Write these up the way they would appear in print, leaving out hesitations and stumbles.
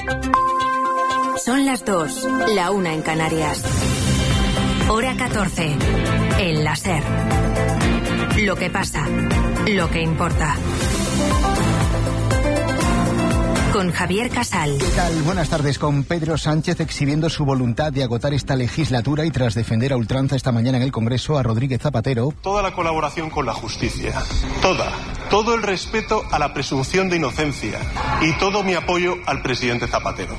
Son las 2, la 1 en Canarias. Hora 14, en la SER. Lo que pasa, lo que importa. Con Javier Casal. ¿Qué tal? Buenas tardes. Con Pedro Sánchez exhibiendo su voluntad de agotar esta legislatura y tras defender a ultranza esta mañana en el Congreso a Rodríguez Zapatero. Toda la colaboración con la justicia, todo el respeto a la presunción de inocencia y todo mi apoyo al presidente Zapatero.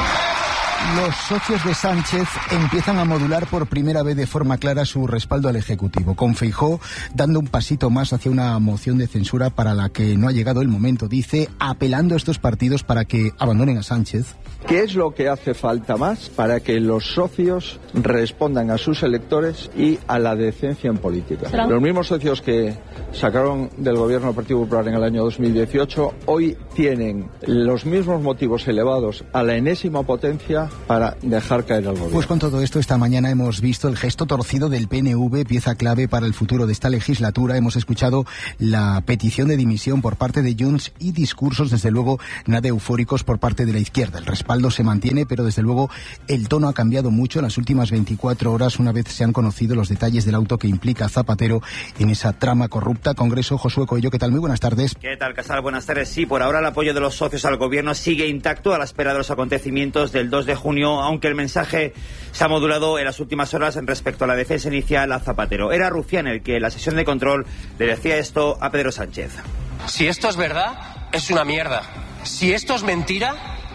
Los socios de Sánchez empiezan a modular por primera vez de forma clara su respaldo al Ejecutivo, con Feijóo dando un pasito más hacia una moción de censura para la que no ha llegado el momento, dice, apelando a estos partidos para que abandonen a Sánchez. ¿Qué es lo que hace falta más para que los socios respondan a sus electores y a la decencia en política? Los mismos socios que sacaron del gobierno del Partido Popular en el año 2018 hoy tienen los mismos motivos elevados a la enésima potencia para dejar caer al gobierno. Pues con todo esto, esta mañana hemos visto el gesto torcido del PNV, pieza clave para el futuro de esta legislatura. Hemos escuchado la petición de dimisión por parte de Junts y discursos, desde luego, nada eufóricos por parte de la izquierda. El respaldo se mantiene, pero desde luego el tono ha cambiado mucho en las últimas 24 horas, una vez se han conocido los detalles del auto que implica a Zapatero en esa trama corrupta. Congreso, Josué Coello, ¿qué tal? Muy buenas tardes. ¿Qué tal, Casal? Buenas tardes. Sí, por ahora el apoyo de los socios al gobierno sigue intacto a la espera de los acontecimientos del 2 de junio, aunque el mensaje se ha modulado en las últimas horas respecto a la defensa inicial a Zapatero. Era Rufián el que en la sesión de control le decía esto a Pedro Sánchez. Si esto es verdad, es una mierda. Si esto es mentira,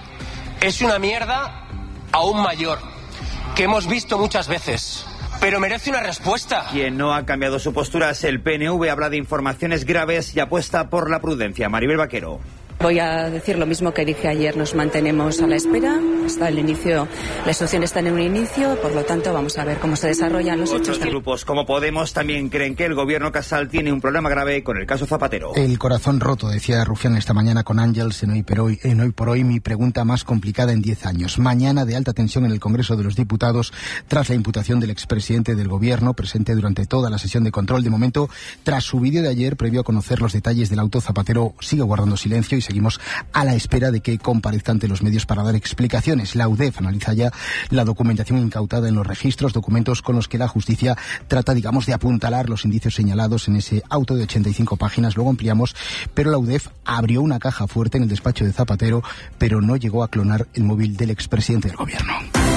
es una mierda aún mayor, que hemos visto muchas veces. Pero merece una respuesta. Quien no ha cambiado su postura es el PNV, habla de informaciones graves y apuesta por la prudencia. Maribel Vaquero. Voy a decir lo mismo que dije ayer, nos mantenemos a la espera, hasta el inicio, la situación está en un inicio, por lo tanto vamos a ver cómo se desarrollan los hechos. Otros grupos como Podemos también creen que el gobierno Casal tiene un problema grave con el caso Zapatero. El corazón roto, decía Rufián esta mañana con Ángels en Hoy por Hoy, mi pregunta más complicada en 10 años. Mañana de alta tensión en el Congreso de los Diputados tras la imputación del expresidente del gobierno, presente durante toda la sesión de control. De momento, tras su vídeo de ayer, previo a conocer los detalles del auto, Zapatero sigue guardando silencio y seguimos a la espera de que comparezca ante los medios para dar explicaciones. La UDEF analiza ya la documentación incautada en los registros, documentos con los que la justicia trata, digamos, de apuntalar los indicios señalados en ese auto de 85 páginas. Luego ampliamos, pero la UDEF abrió una caja fuerte en el despacho de Zapatero, pero no llegó a clonar el móvil del expresidente del gobierno.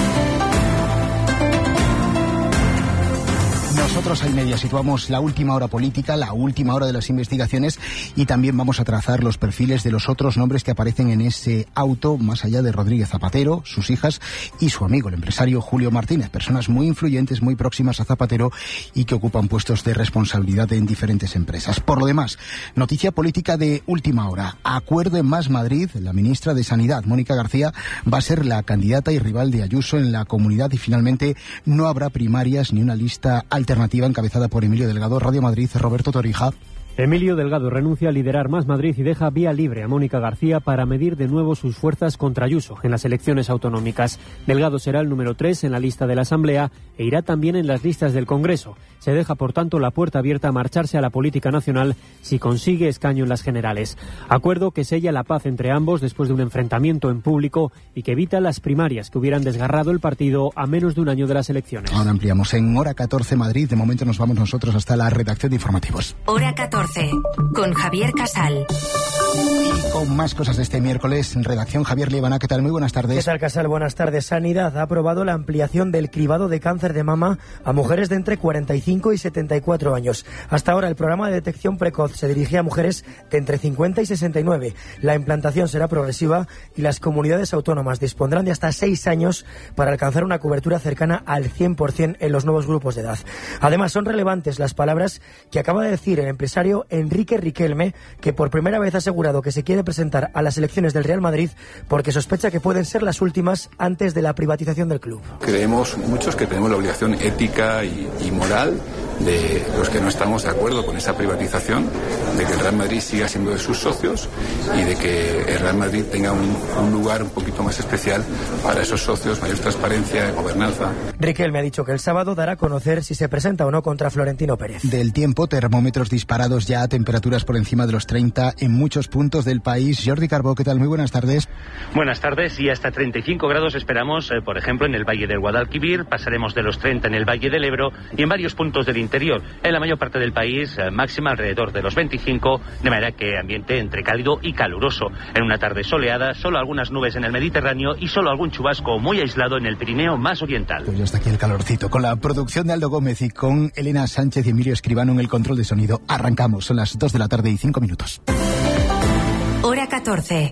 Nosotros al media situamos la última hora política, la última hora de las investigaciones y también vamos a trazar los perfiles de los otros nombres que aparecen en ese auto, más allá de Rodríguez Zapatero, sus hijas y su amigo, el empresario Julio Martínez, personas muy influyentes, muy próximas a Zapatero y que ocupan puestos de responsabilidad en diferentes empresas. Por lo demás, noticia política de última hora. Acuerdo en Más Madrid, la ministra de Sanidad, Mónica García, va a ser la candidata y rival de Ayuso en la comunidad y finalmente no habrá primarias ni una lista alternativa encabezada por Emilio Delgado. Radio Madrid, Roberto Torija. Emilio Delgado renuncia a liderar Más Madrid y deja vía libre a Mónica García para medir de nuevo sus fuerzas contra Ayuso en las elecciones autonómicas. Delgado será el número 3 en la lista de la Asamblea e irá también en las listas del Congreso. Se deja, por tanto, la puerta abierta a marcharse a la política nacional si consigue escaño en las generales. Acuerdo que sella la paz entre ambos después de un enfrentamiento en público y que evita las primarias que hubieran desgarrado el partido a menos de un año de las elecciones. Ahora ampliamos en Hora 14 Madrid. De momento nos vamos nosotros hasta la redacción de informativos. Hora 14. Con Javier Casal. Y con más cosas de este miércoles, en redacción, Javier Liebana. ¿Qué tal? Muy buenas tardes. ¿Qué tal, Casal? Buenas tardes. Sanidad ha aprobado la ampliación del cribado de cáncer de mama a mujeres de entre 45 y 74 años. Hasta ahora el programa de detección precoz se dirigía a mujeres de entre 50 y 69. La implantación será progresiva y las comunidades autónomas dispondrán de hasta 6 años para alcanzar una cobertura cercana al 100% en los nuevos grupos de edad. Además, son relevantes las palabras que acaba de decir el empresario Enrique Riquelme, que por primera vez ha asegurado que se quiere presentar a las elecciones del Real Madrid porque sospecha que pueden ser las últimas antes de la privatización del club. Creemos muchos que tenemos la obligación ética y moral de los que no estamos de acuerdo con esa privatización, de que el Real Madrid siga siendo de sus socios y de que el Real Madrid tenga un lugar un poquito más especial para esos socios, mayor transparencia, gobernanza. Riquelme ha dicho que el sábado dará a conocer si se presenta o no contra Florentino Pérez. Del tiempo, termómetros disparados ya a temperaturas por encima de los 30 en muchos puntos del país. Jordi Carbó, ¿qué tal? Muy buenas tardes. Buenas tardes, y hasta 35 grados esperamos, por ejemplo, en el Valle del Guadalquivir, pasaremos de los 30 en el Valle del Ebro y en varios puntos del interior. En la mayor parte del país, máxima alrededor de los 25, de manera que ambiente entre cálido y caluroso. En una tarde soleada, solo algunas nubes en el Mediterráneo y solo algún chubasco muy aislado en el Pirineo más oriental. Pues ya está aquí el calorcito. Con la producción de Aldo Gómez y con Elena Sánchez y Emilio Escribano en el control de sonido, arrancamos. Son las 2 de la tarde y 5 minutos. Hora 14.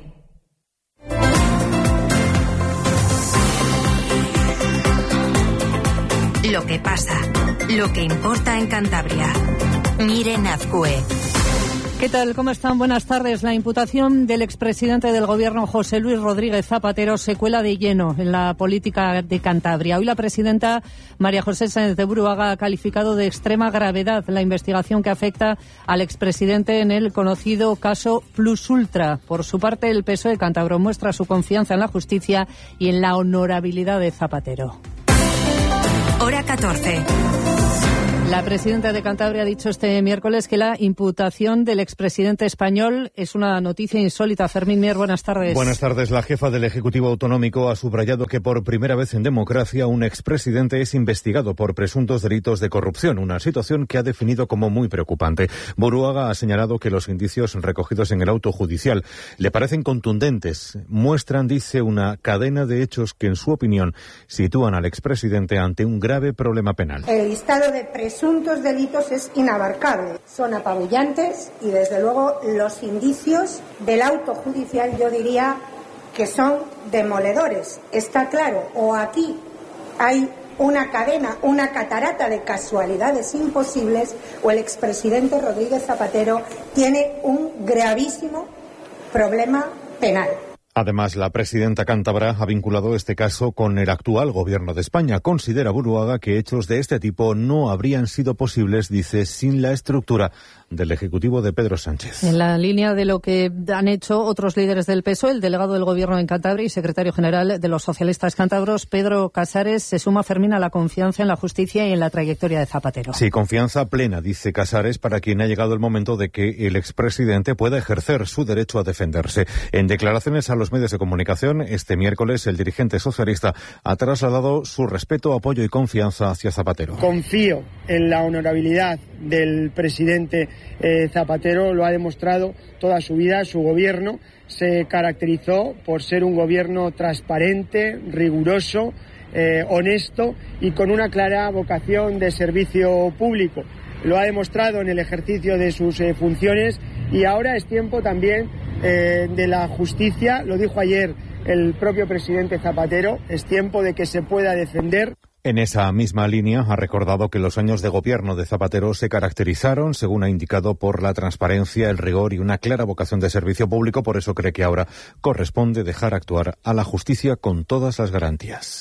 Lo que pasa, lo que importa en Cantabria. Miren Azcue. ¿Qué tal? ¿Cómo están? Buenas tardes. La imputación del expresidente del Gobierno, José Luis Rodríguez Zapatero, se cuela de lleno en la política de Cantabria. Hoy la presidenta María José Sáenz de Buruaga ha calificado de extrema gravedad la investigación que afecta al expresidente en el conocido caso Plus Ultra. Por su parte, el PSOE cántabro muestra su confianza en la justicia y en la honorabilidad de Zapatero. Hora 14. La presidenta de Cantabria ha dicho este miércoles que la imputación del expresidente español es una noticia insólita. Fermín Mier, buenas tardes. Buenas tardes. La jefa del Ejecutivo Autonómico ha subrayado que por primera vez en democracia un expresidente es investigado por presuntos delitos de corrupción, una situación que ha definido como muy preocupante. Buruaga ha señalado que los indicios recogidos en el auto judicial le parecen contundentes. Muestran, dice, una cadena de hechos que, en su opinión, sitúan al expresidente ante un grave problema penal. El listado de presuntos delitos es inabarcable, son apabullantes y desde luego los indicios del auto judicial yo diría que son demoledores. Está claro, o aquí hay una cadena, una catarata de casualidades imposibles, o el expresidente Rodríguez Zapatero tiene un gravísimo problema penal. Además, la presidenta cántabra ha vinculado este caso con el actual gobierno de España. Considera Buruaga que hechos de este tipo no habrían sido posibles, dice, sin la estructura del Ejecutivo de Pedro Sánchez. En la línea de lo que han hecho otros líderes del PSOE, el delegado del Gobierno en Cantabria y secretario general de los socialistas cántabros, Pedro Casares, se suma, Fermín, a la confianza en la justicia y en la trayectoria de Zapatero. Sí, confianza plena, dice Casares, para quien ha llegado el momento de que el expresidente pueda ejercer su derecho a defenderse. En declaraciones a los medios de comunicación, este miércoles el dirigente socialista ha trasladado su respeto, apoyo y confianza hacia Zapatero. Confío en la honorabilidad del presidente Zapatero, lo ha demostrado toda su vida. Su gobierno se caracterizó por ser un gobierno transparente, riguroso, honesto y con una clara vocación de servicio público. Lo ha demostrado en el ejercicio de sus funciones y ahora es tiempo también de la justicia. Lo dijo ayer el propio presidente Zapatero, es tiempo de que se pueda defender. En esa misma línea ha recordado que los años de gobierno de Zapatero se caracterizaron, según ha indicado, por la transparencia, el rigor y una clara vocación de servicio público. Por eso cree que ahora corresponde dejar actuar a la justicia con todas las garantías.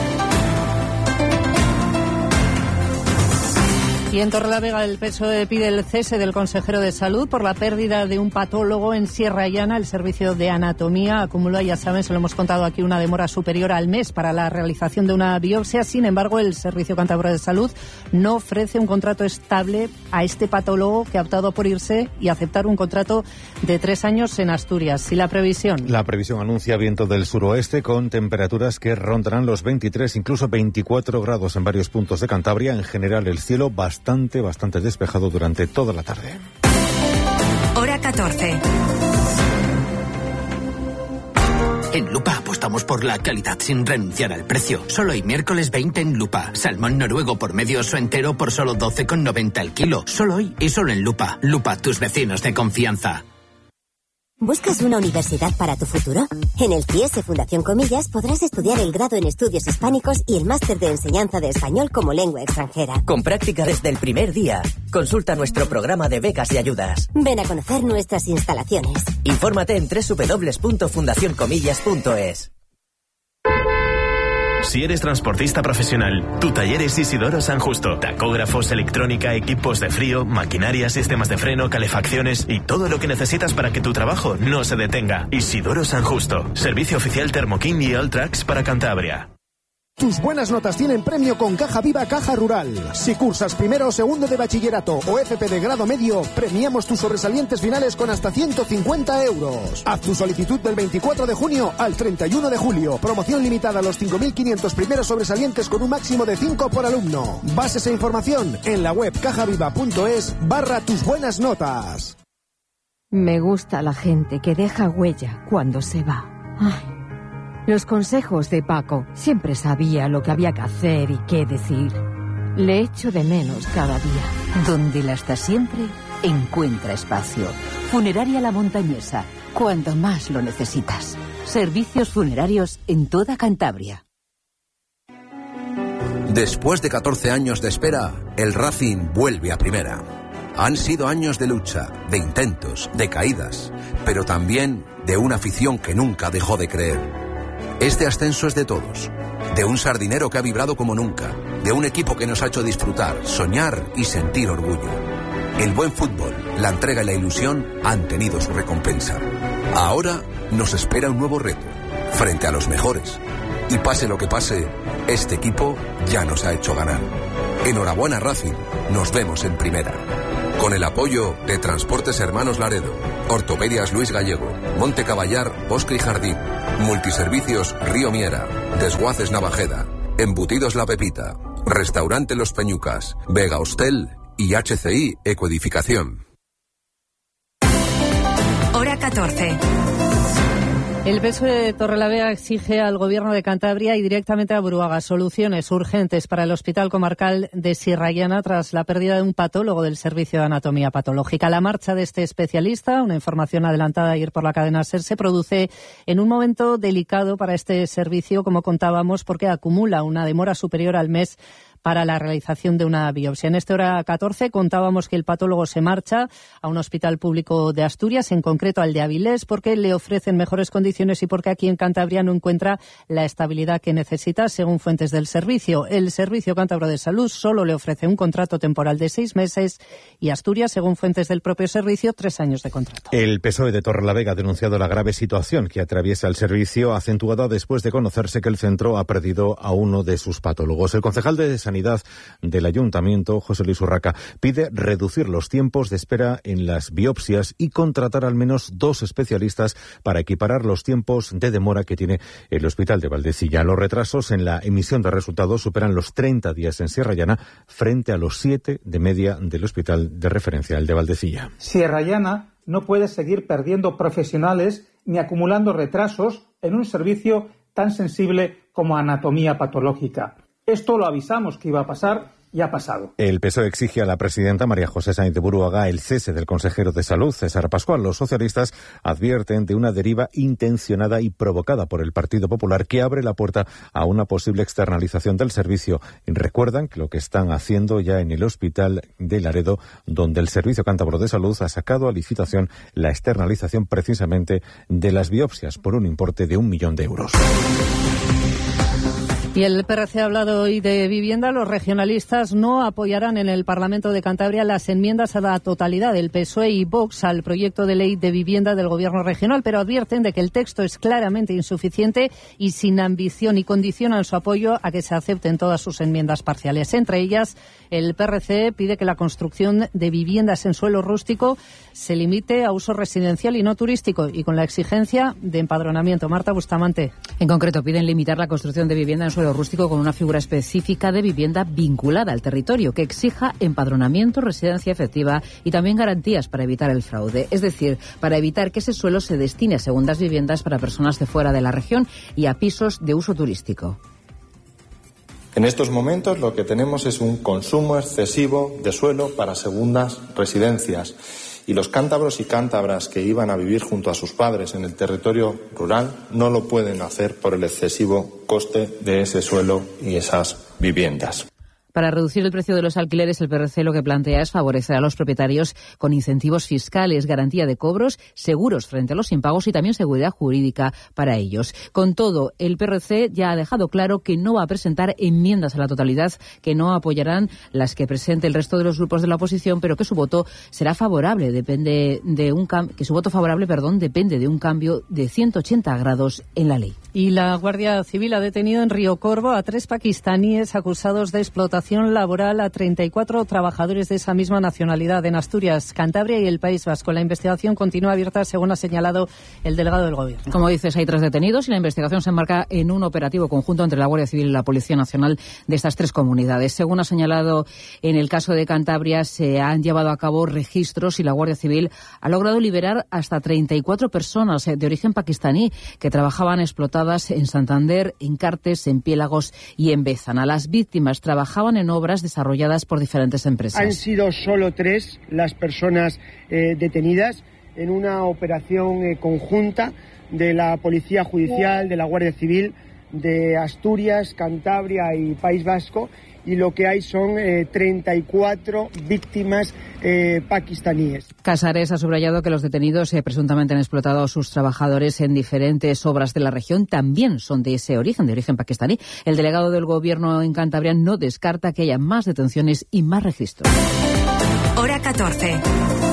Y en Torrelavega el PSOE pide el cese del consejero de Salud por la pérdida de un patólogo en Sierra Llana. El servicio de anatomía acumuló, ya saben, se lo hemos contado aquí, una demora superior al mes para la realización de una biopsia. Sin embargo, el Servicio Cántabro de Salud no ofrece un contrato estable a este patólogo, que ha optado por irse y aceptar un contrato de 3 años en Asturias. ¿Y la previsión? La previsión anuncia viento del suroeste con temperaturas que rondarán los 23, incluso 24 grados en varios puntos de Cantabria. En general, el cielo bastante despejado durante toda la tarde. Hora 14. En Lupa apostamos por la calidad sin renunciar al precio. Solo hoy miércoles 20 en Lupa. Salmón noruego por medio oso entero por solo 12,90 el kilo. Solo hoy y solo en Lupa. Lupa, tus vecinos de confianza. ¿Buscas una universidad para tu futuro? En el CIES Fundación Comillas podrás estudiar el grado en estudios hispánicos y el máster de enseñanza de español como lengua extranjera. Con práctica desde el primer día. Consulta nuestro programa de becas y ayudas. Ven a conocer nuestras instalaciones. Infórmate en www.fundacioncomillas.es. Si eres transportista profesional, tu taller es Isidoro San Justo. Tacógrafos, electrónica, equipos de frío, maquinaria, sistemas de freno, calefacciones y todo lo que necesitas para que tu trabajo no se detenga. Isidoro San Justo. Servicio oficial Thermoking y Alltrax para Cantabria. Tus buenas notas tienen premio con Caja Viva Caja Rural. Si cursas primero o segundo de bachillerato o FP de grado medio, premiamos tus sobresalientes finales con hasta 150 euros. Haz tu solicitud del 24 de junio al 31 de julio. Promoción limitada a los 5.500 primeros sobresalientes con un máximo de 5 por alumno. Bases e información en la web cajaviva.es/tus buenas notas. Me gusta la gente que deja huella cuando se va. Ay. Los consejos de Paco. Siempre sabía lo que había que hacer y qué decir. Le echo de menos cada día. Donde la está siempre, encuentra espacio. Funeraria La Montañesa, cuando más lo necesitas. Servicios funerarios en toda Cantabria. Después de 14 años de espera, el Racing vuelve a primera. Han sido años de lucha, de intentos, de caídas, pero también de una afición que nunca dejó de creer. Este ascenso es de todos, de un sardinero que ha vibrado como nunca, de un equipo que nos ha hecho disfrutar, soñar y sentir orgullo. El buen fútbol, la entrega y la ilusión han tenido su recompensa. Ahora nos espera un nuevo reto, frente a los mejores. Y pase lo que pase, este equipo ya nos ha hecho ganar. Enhorabuena Racing, nos vemos en primera. Con el apoyo de Transportes Hermanos Laredo, Ortopedias Luis Gallego, Monte Caballar, Bosque y Jardín, Multiservicios Río Miera, Desguaces Navajeda, Embutidos La Pepita, Restaurante Los Peñucas, Vega Hostel y HCI Ecoedificación. Hora 14. El PSOE de Torrelavega exige al Gobierno de Cantabria y directamente a Buruaga soluciones urgentes para el Hospital Comarcal de Sierra Llana tras la pérdida de un patólogo del Servicio de Anatomía Patológica. La marcha de este especialista, una información adelantada ayer por la cadena SER, se produce en un momento delicado para este servicio, como contábamos, porque acumula una demora superior al mes para la realización de una biopsia. En esta hora 14 contábamos que el patólogo se marcha a un hospital público de Asturias, en concreto al de Avilés, porque le ofrecen mejores condiciones y porque aquí en Cantabria no encuentra la estabilidad que necesita, según fuentes del servicio. El Servicio Cántabro de Salud solo le ofrece un contrato temporal de 6 meses y Asturias, según fuentes del propio servicio, 3 años de contrato. El PSOE de Torrelavega ha denunciado la grave situación que atraviesa el servicio, acentuada después de conocerse que el centro ha perdido a uno de sus patólogos. El concejal de Sanidad del Ayuntamiento, José Luis Urraca, pide reducir los tiempos de espera en las biopsias y contratar al menos 2 especialistas para equiparar los tiempos de demora que tiene el Hospital de Valdecilla. Los retrasos en la emisión de resultados superan los 30 días en Sierra Llana frente a los 7 de media del Hospital de Referencia, el de Valdecilla. Sierra Llana no puede seguir perdiendo profesionales ni acumulando retrasos en un servicio tan sensible como anatomía patológica. Esto lo avisamos que iba a pasar y ha pasado. El PSOE exige a la presidenta María José Sáenz de Buruaga el cese del consejero de Salud, César Pascual. Los socialistas advierten de una deriva intencionada y provocada por el Partido Popular que abre la puerta a una posible externalización del servicio. Y recuerdan que lo que están haciendo ya en el Hospital de Laredo, donde el Servicio Cántabro de Salud ha sacado a licitación la externalización precisamente de las biopsias por un importe de 1 millón de euros. Y el PRC ha hablado hoy de vivienda. Los regionalistas no apoyarán en el Parlamento de Cantabria las enmiendas a la totalidad del PSOE y Vox al proyecto de ley de vivienda del Gobierno regional, pero advierten de que el texto es claramente insuficiente y sin ambición y condicionan su apoyo a que se acepten todas sus enmiendas parciales. Entre ellas, el PRC pide que la construcción de viviendas en suelo rústico se limite a uso residencial y no turístico y con la exigencia de empadronamiento. Marta Bustamante. En concreto, piden limitar la construcción de vivienda en suelo rústico con una figura específica de vivienda vinculada al territorio que exija empadronamiento, residencia efectiva y también garantías para evitar el fraude. Es decir, para evitar que ese suelo se destine a segundas viviendas para personas de fuera de la región y a pisos de uso turístico. En estos momentos lo que tenemos es un consumo excesivo de suelo para segundas residencias y los cántabros y cántabras que iban a vivir junto a sus padres en el territorio rural no lo pueden hacer por el excesivo coste de ese suelo y esas viviendas. Para reducir el precio de los alquileres, el PRC lo que plantea es favorecer a los propietarios con incentivos fiscales, garantía de cobros, seguros frente a los impagos y también seguridad jurídica para ellos. Con todo, el PRC ya ha dejado claro que no va a presentar enmiendas a la totalidad, que no apoyarán las que presente el resto de los grupos de la oposición, pero que su voto será favorable, depende de un cambio de 180 grados en la ley. Y la Guardia Civil ha detenido en Río Corvo a 3 pakistaníes acusados de explotación laboral a 34 trabajadores de esa misma nacionalidad en Asturias, Cantabria y el País Vasco. La investigación continúa abierta, según ha señalado el delegado del Gobierno. Como dices, hay 3 detenidos y la investigación se enmarca en un operativo conjunto entre la Guardia Civil y la Policía Nacional de estas 3 comunidades. Según ha señalado en el caso de Cantabria, se han llevado a cabo registros y la Guardia Civil ha logrado liberar hasta 34 personas de origen pakistaní que trabajaban explotadas en Santander, en Cartes, en Piélagos y en Bézana. Las víctimas trabajaban en obras desarrolladas por diferentes empresas. Han sido solo 3 las personas detenidas en una operación conjunta de la Policía Judicial, de la Guardia Civil, de Asturias, Cantabria y País Vasco, y lo que hay son 34 víctimas pakistaníes. Casares ha subrayado que los detenidos presuntamente han explotado a sus trabajadores en diferentes obras de la región, también son de ese origen, de origen pakistaní. El delegado del Gobierno en Cantabria no descarta que haya más detenciones y más registros. Hora 14.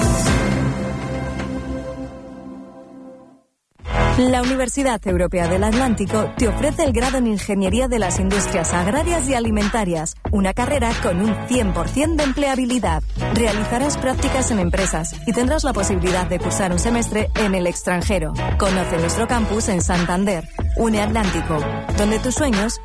La Universidad Europea del Atlántico te ofrece el grado en Ingeniería de las Industrias Agrarias y Alimentarias, una carrera con un 100% de empleabilidad. Realizarás prácticas en empresas y tendrás la posibilidad de cursar un semestre en el extranjero. Conoce nuestro campus en Santander, UNE Atlántico, donde tus sueños